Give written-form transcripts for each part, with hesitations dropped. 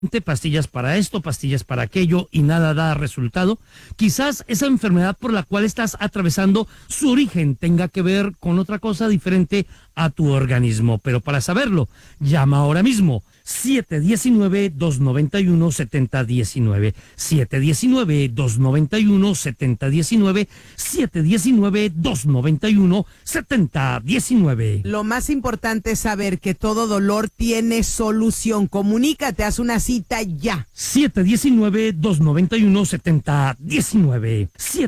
pastillas para esto, pastillas para aquello y nada da resultado. Quizás esa enfermedad por la cual estás atravesando, su origen tenga que ver con otra cosa diferente a tu organismo. Pero para saberlo, llama ahora mismo 719-291-7019, 719-291-7019, 719-291-7019. Lo más importante es saber que todo dolor tiene solución. Comunícate, haz una cita ya. 719-291-7019,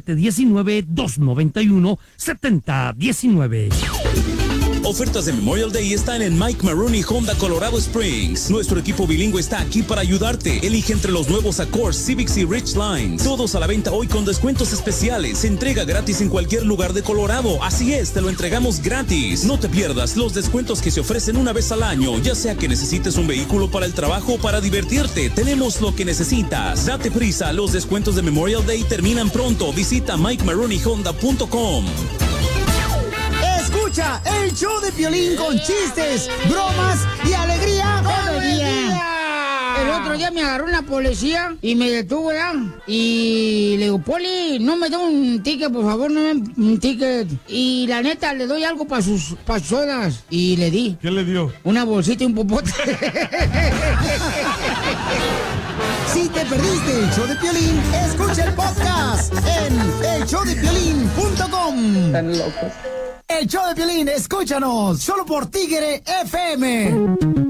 719-291-7019. Ofertas de Memorial Day están en Mike Maroney Honda Colorado Springs. Nuestro equipo bilingüe está aquí para ayudarte. Elige entre los nuevos Accord, Civics y Ridgelines. Todos a la venta hoy con descuentos especiales. Entrega gratis en cualquier lugar de Colorado. Así es, te lo entregamos gratis. No te pierdas los descuentos que se ofrecen una vez al año. Ya sea que necesites un vehículo para el trabajo o para divertirte, tenemos lo que necesitas. Date prisa, los descuentos de Memorial Day terminan pronto. Visita MikeMaroneyHonda.com. Escucha el show de Piolín con chistes, bromas y alegría. El otro día me agarró una policía y me detuvo, ¿verdad? Y le digo, Poli, no me da un ticket, por favor, no me da un ticket. Y la neta, le doy algo para sus sodas. Y le di. ¿Qué le dio? Una bolsita y un popote. Si te perdiste el show de Piolín, escucha el podcast en elshowdepiolín.com. Están locos. El show de Piolín, escúchanos, solo por Tigre FM.